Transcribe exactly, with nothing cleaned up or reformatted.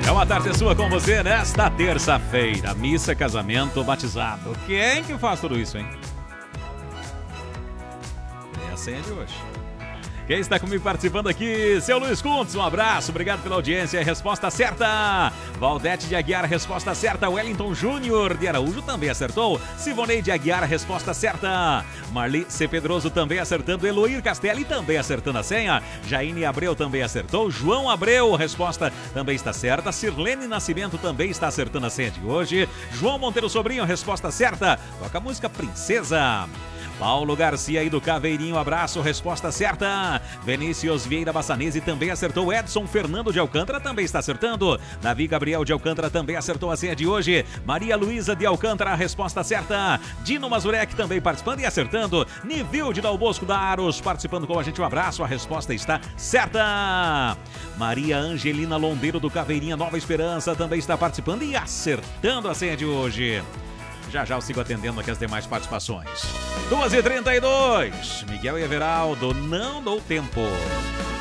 É uma tarde sua com você nesta terça-feira. Missa, casamento, batizado. Quem que faz tudo isso, hein? É a senha de hoje. Quem está comigo participando aqui? Seu Luiz Kuntz, um abraço, obrigado pela audiência. Resposta certa. Valdete de Aguiar, resposta certa. Wellington Júnior de Araújo também acertou. Sivonei de Aguiar, resposta certa. Marli C. Pedroso também acertando. Eloir Castelli também acertando a senha. Jaine Abreu também acertou. João Abreu, resposta também está certa. Sirlene Nascimento também está acertando a senha de hoje. João Monteiro Sobrinho, resposta certa. Toca a música Princesa. Paulo Garcia aí do Caveirinho, abraço, resposta certa. Vinícius Vieira Bassanese também acertou. Edson Fernando de Alcântara também está acertando. Davi Gabriel de Alcântara também acertou a senha de hoje. Maria Luísa de Alcântara, resposta certa. Dino Mazurek também participando e acertando. Nivil de Dal Bosco da Aros participando com a gente, um abraço, a resposta está certa. Maria Angelina Londeiro do Caveirinha Nova Esperança também está participando e acertando a senha de hoje. Já já eu sigo atendendo aqui as demais participações. duas e trinta e dois. Miguel e Everaldo, não dou tempo.